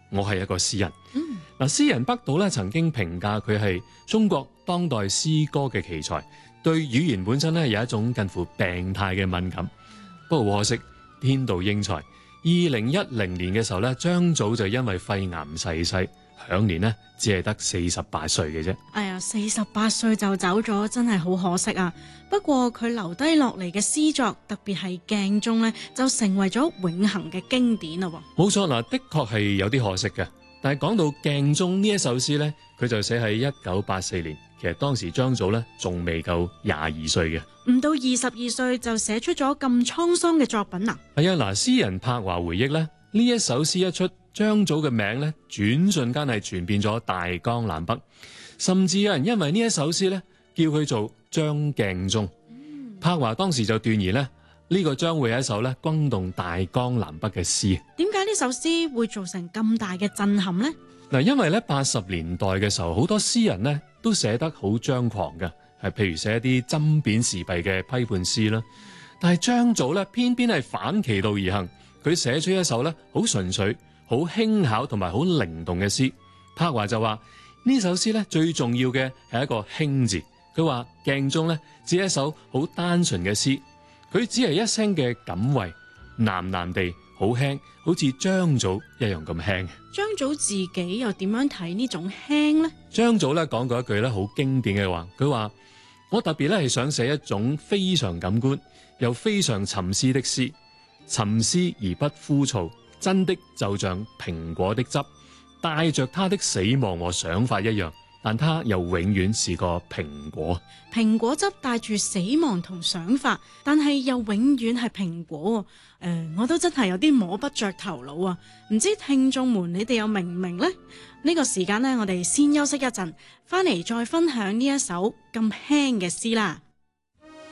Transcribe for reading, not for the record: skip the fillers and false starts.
我係一個詩人。嗱，詩人北島咧曾經評價佢係中國當代詩歌嘅奇才，對語言本身咧有一種近乎病態嘅敏感。不過可惜天妒英才，2010年嘅時候咧，張祖就因為肺癌逝世，享年呢只係得48歲嘅啫。 哎呀，48歲就走咗，真係好可惜啊！不過佢留低落嚟嘅詩作，特別係鏡中呢，就成為咗永恆嘅經典啦。 冇錯，嗱，的確係有啲可惜嘅。但係講到鏡中呢一首詩呢，佢就寫喺1984年，其實當時張祖呢仲未夠22歲嘅， 唔到22歲就寫出咗咁滄桑嘅作品啊！ 係啊，嗱，詩人柏華回憶呢，呢一首詩一出，張祖嘅名呢轉瞬間係傳遍咗大江南北，甚至有人因為呢一首詩呢叫佢做張鏡中。柏華當時就斷言呢個將會係一首咧轟動大江南北嘅詩。 點解呢首詩會造成咁大嘅震撼呢？ 嗱，因為咧80年代嘅時候，好多詩人呢都寫得好張狂嘅，係譬如寫一啲針砭時弊嘅批判詩啦。但係張祖咧偏偏係反其道而行，佢寫出一首咧好純粹、好輕巧同埋好靈動嘅詩。柏華就話呢首詩咧最重要嘅係一個輕字。佢話鏡中咧只係一首好單純嘅詩。佢只係一聲嘅感慰，喃喃地好輕，好似張祖一樣咁輕。 張祖自己又點樣睇呢種輕呢？ 張祖咧講過一句咧好經典嘅話，佢話：我特別咧係想寫一種非常感官又非常沉思的詩，沉思而不枯燥，真的就像蘋果的汁，帶着它的死亡和想法一樣。但它又永遠是個蘋果， 蘋果汁帶住死亡同想法，但係又永遠係蘋果。我都真係有啲摸不着頭腦啊！唔知聽眾們你哋又明唔明呢？呢個時間呢，我哋先休息一陣，翻嚟再分享呢一首咁輕嘅詩啦。